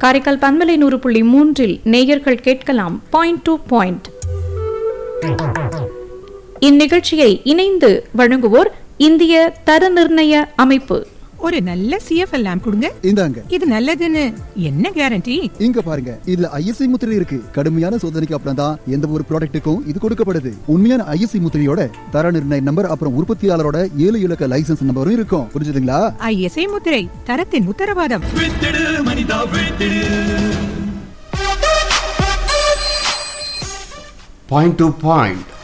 காரைக்கால் பண்பலை 100.3 நேயர்கள் கேட்கலாம் பாயிண்ட் டு பாயிண்ட். இந்நிகழ்ச்சியை இணைந்து வழங்குவோர் இந்திய தர நிர்ணய அமைப்பு. ஒரு நல்ல சிஎஃப்எல் லேம்ப் கொடுங்க. இந்தாங்க. இது நல்லதுன்னு என்ன கேரண்டி? இங்க பாருங்க, இதுல ஐஎஸ்ஐ முத்திரை இருக்கு. கடுமையான சோதனைக்கு அப்புறம் தான் எந்த ஒரு ப்ராடக்ட்டுக்கும் இது கொடுக்கப்படுது. உண்மையான ஐஎஸ்ஐ முத்திரையோட தர நிர்ணய நம்பர் அப்புறம் உற்பத்தியாளரோட 7 இலக்க லைசென்ஸ் நம்பரும் இருக்கும். புரிஞ்சுதுங்களா? ஐஎஸ்ஐ முத்திரை தரத்தின் உத்தரவாதம். Point to point.